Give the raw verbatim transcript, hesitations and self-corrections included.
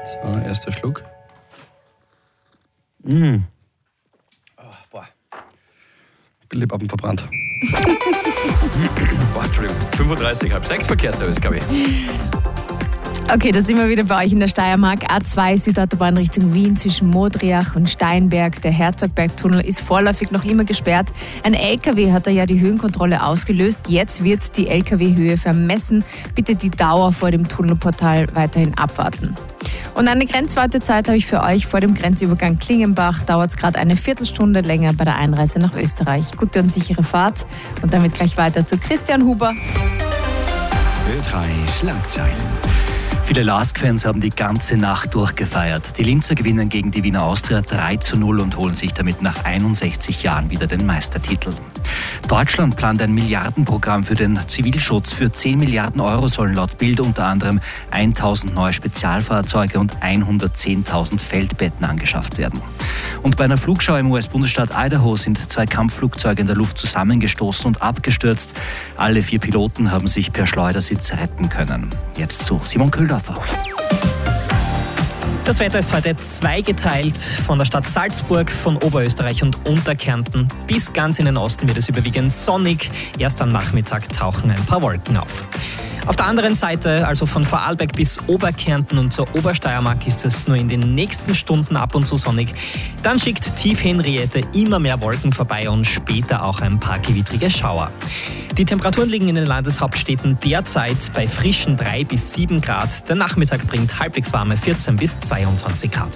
So, erster Schluck. Mmh. Oh, boah. Liebhaben verbrannt. Boah, Entschuldigung. fünfunddreißig, halb sechs Verkehrsservice, glaube ich. Okay, da sind wir wieder bei euch in der Steiermark. A zwei Südautobahn Richtung Wien zwischen Modriach und Steinberg. Der Herzogbergtunnel ist vorläufig noch immer gesperrt. Ein L K W hat da ja die Höhenkontrolle ausgelöst. Jetzt wird die L K W-Höhe vermessen. Bitte die Dauer vor dem Tunnelportal weiterhin abwarten. Und eine Grenzwartezeit habe ich für euch vor dem Grenzübergang Klingenbach. Dauert es gerade eine Viertelstunde länger bei der Einreise nach Österreich. Gute und sichere Fahrt. Und damit gleich weiter zu Christian Huber. Ö drei Schlagzeilen. Viele LASK-Fans haben die ganze Nacht durchgefeiert. Die Linzer gewinnen gegen die Wiener Austria drei zu null und holen sich damit nach einundsechzig Jahren wieder den Meistertitel. Deutschland plant ein Milliardenprogramm für den Zivilschutz. Für zehn Milliarden Euro sollen laut Bild unter anderem tausend neue Spezialfahrzeuge und hundertzehntausend Feldbetten angeschafft werden. Und bei einer Flugschau im U S-Bundesstaat Idaho sind zwei Kampfflugzeuge in der Luft zusammengestoßen und abgestürzt. Alle vier Piloten haben sich per Schleudersitz retten können. Jetzt zu Simon Köhldorfer. Das Wetter ist heute zweigeteilt. Von der Stadt Salzburg, von Oberösterreich und Unterkärnten bis ganz in den Osten wird es überwiegend sonnig. Erst am Nachmittag tauchen ein paar Wolken auf. Auf der anderen Seite, also von Vorarlberg bis Oberkärnten und zur Obersteiermark, ist es nur in den nächsten Stunden ab und zu sonnig. Dann schickt Tief Henriette immer mehr Wolken vorbei und später auch ein paar gewittrige Schauer. Die Temperaturen liegen in den Landeshauptstädten derzeit bei frischen drei bis sieben Grad. Der Nachmittag bringt halbwegs warme vierzehn bis zweiundzwanzig Grad.